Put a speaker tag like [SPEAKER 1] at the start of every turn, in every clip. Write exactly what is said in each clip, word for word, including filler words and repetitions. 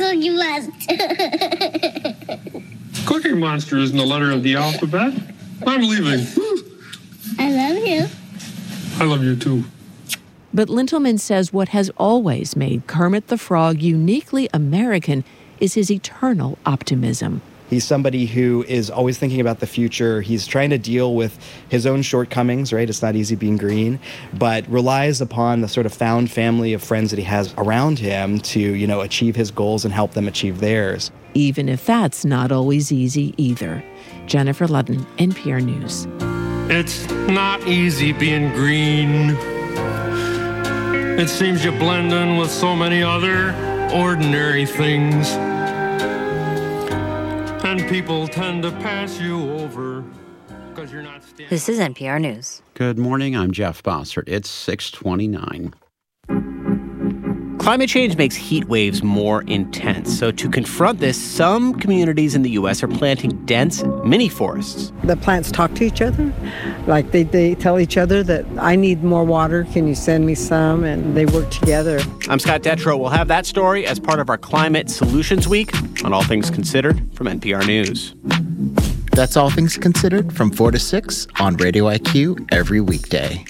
[SPEAKER 1] Cookie Monster.
[SPEAKER 2] Cookie Monster isn't the letter of the alphabet. I'm leaving.
[SPEAKER 1] I love you.
[SPEAKER 2] I love you too.
[SPEAKER 3] But Lintelman says what has always made Kermit the Frog uniquely American is his eternal optimism.
[SPEAKER 4] He's somebody who is always thinking about the future. He's trying to deal with his own shortcomings, right? It's not easy being green, but relies upon the sort of found family of friends that he has around him to, you know, achieve his goals and help them achieve theirs.
[SPEAKER 3] Even if that's not always easy either. Jennifer Ludden, N P R News.
[SPEAKER 2] It's not easy being green. It seems you blend in with so many other ordinary things. And people tend to pass you over because you're not standing.
[SPEAKER 5] This is N P R News.
[SPEAKER 6] Good morning. I'm Jeff Bossert. It's six twenty-nine.
[SPEAKER 7] Climate change makes heat waves more intense. So to confront this, some communities in the U S are planting dense mini forests.
[SPEAKER 8] The plants talk to each other. Like they, they tell each other that I need more water. Can you send me some? And they work together.
[SPEAKER 7] I'm Scott Detrow. We'll have that story as part of our Climate Solutions Week on All Things Considered from N P R News.
[SPEAKER 9] That's All Things Considered from four to six on Radio I Q every weekday.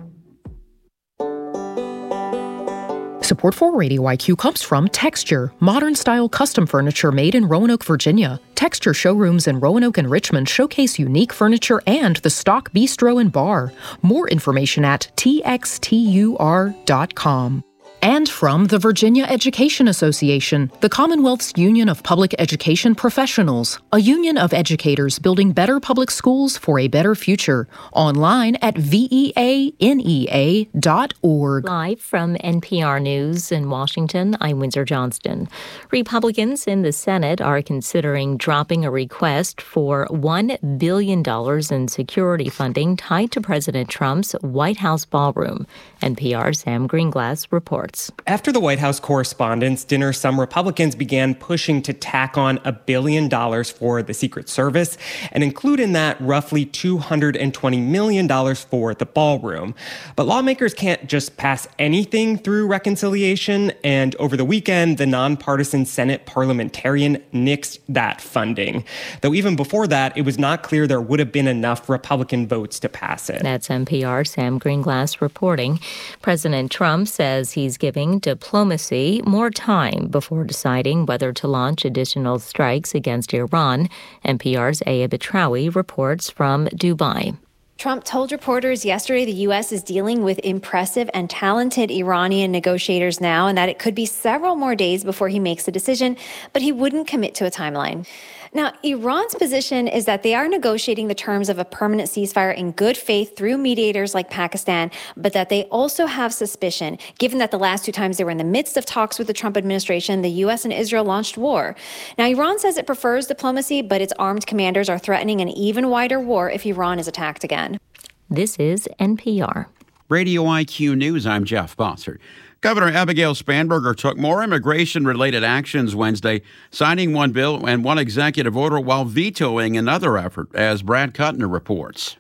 [SPEAKER 10] Support for Radio I Q comes from Texture, modern-style custom furniture made in Roanoke, Virginia. Texture showrooms in Roanoke and Richmond showcase unique furniture and the stock bistro and bar. More information at T X T U R dot com. And from the Virginia Education Association, the Commonwealth's Union of Public Education Professionals, a union of educators building better public schools for a better future. Online at V E A N E A dot org.
[SPEAKER 11] Live from N P R News in Washington, I'm Windsor Johnston. Republicans in the Senate are considering dropping a request for one billion dollars in security funding tied to President Trump's White House ballroom. N P R's Sam Greenglass reports.
[SPEAKER 12] After the White House Correspondents' Dinner, some Republicans began pushing to tack on a billion dollars for the Secret Service and include in that roughly two hundred twenty million dollars for the ballroom. But lawmakers can't just pass anything through reconciliation, and over the weekend, the nonpartisan Senate parliamentarian nixed that funding. Though even before that, it was not clear there would have been enough Republican votes to pass it.
[SPEAKER 11] That's N P R Sam Greenglass reporting. President Trump says he's giving diplomacy more time before deciding whether to launch additional strikes against Iran. N P R's Aya Betrawi reports from Dubai.
[SPEAKER 13] Trump told reporters yesterday the U S is dealing with impressive and talented Iranian negotiators now, and that it could be several more days before he makes a decision, but he wouldn't commit to a timeline. Now, Iran's position is that they are negotiating the terms of a permanent ceasefire in good faith through mediators like Pakistan, but that they also have suspicion, given that the last two times they were in the midst of talks with the Trump administration, the U S and Israel launched war. Now, Iran says it prefers diplomacy, but its armed commanders are threatening an even wider war if Iran is attacked again.
[SPEAKER 11] This is N P R.
[SPEAKER 6] Radio I Q News, I'm Jeff Bossert. Governor Abigail Spanberger took more immigration-related actions Wednesday, signing one bill and one executive order while vetoing another effort, as Brad Kuttner reports.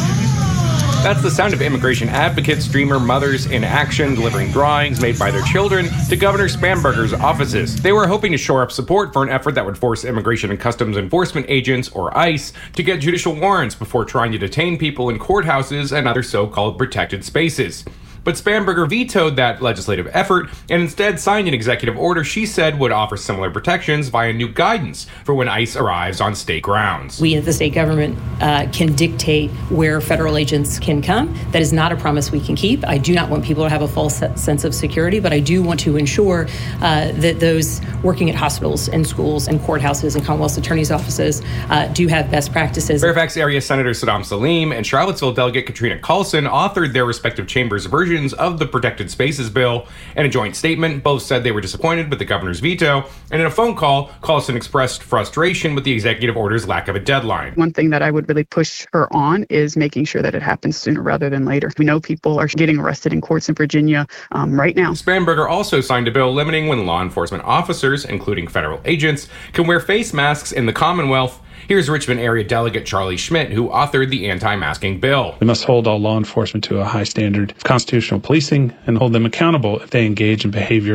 [SPEAKER 14] That's the sound of immigration advocates, Dreamer Mothers in Action, delivering drawings made by their children to Governor Spanberger's offices. They were hoping to shore up support for an effort that would force Immigration and Customs Enforcement agents, or ICE, to get judicial warrants before trying to detain people in courthouses and other so-called protected spaces. But Spanberger vetoed that legislative effort and instead signed an executive order she said would offer similar protections via new guidance for when ICE arrives on state grounds.
[SPEAKER 15] We at the state government uh, can dictate where federal agents can come. That is not a promise we can keep. I do not want people to have a false sense of security, but I do want to ensure uh, that those working at hospitals and schools and courthouses and Commonwealth attorneys' offices uh, do have best practices.
[SPEAKER 14] Fairfax area Senator Saddam Salim and Charlottesville Delegate Katrina Carlson authored their respective chambers' versions of the Protected Spaces bill. In a joint statement, both said they were disappointed with the governor's veto, and in a phone call, Carlson expressed frustration with the executive order's lack of a deadline.
[SPEAKER 16] One thing that I would really push her on is making sure that it happens sooner rather than later. We know people are getting arrested in courts in Virginia um, right now.
[SPEAKER 14] Spanberger also signed a bill limiting when law enforcement officers, including federal agents, can wear face masks in the Commonwealth. Here's Richmond area Delegate Charlie Schmidt, who authored the anti-masking bill.
[SPEAKER 17] We must hold all law enforcement to a high standard of constitutional policing and hold them accountable if they engage in behavior